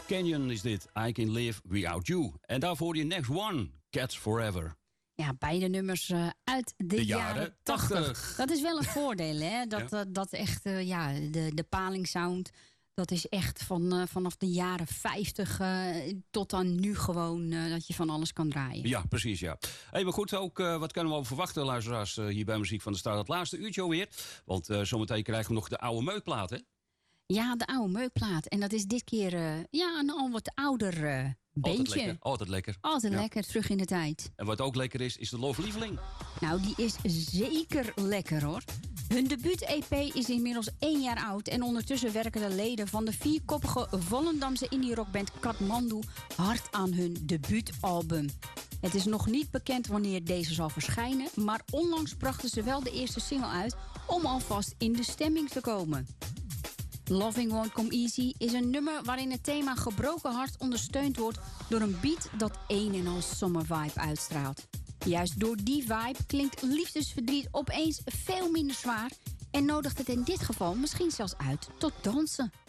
Canyon is dit. I Can Live Without You. En daarvoor die Next One, Cats Forever. Ja, beide nummers uit de jaren 80. Dat is wel een voordeel, hè? Dat echt, de palingsound... Dat is echt vanaf de jaren 50 tot aan nu gewoon dat je van alles kan draaien. Ja, precies, ja. Hey, maar goed, ook wat kunnen we over verwachten, luisteraars, hier bij Muziek van de Start. Het laatste uurtje alweer. Want zometeen krijgen we nog de oude meukplaat, hè? Ja, de oude meukplaat. En dat is dit keer een al wat ouder beentje. Altijd lekker. Altijd lekker, terug in de tijd. En wat ook lekker is de Love-lieveling. Nou, die is zeker lekker, hoor. Hun debuut-EP is inmiddels 1 jaar oud... en ondertussen werken de leden van de 4-koppige Volendamse indie-rockband Kathmandu... hard aan hun debuutalbum. Het is nog niet bekend wanneer deze zal verschijnen... maar onlangs brachten ze wel de eerste single uit... om alvast in de stemming te komen. Loving Won't Come Easy is een nummer waarin het thema gebroken hart ondersteund wordt... door een beat dat een en al summer vibe uitstraalt. Juist door die vibe klinkt liefdesverdriet opeens veel minder zwaar... en nodigt het in dit geval misschien zelfs uit tot dansen.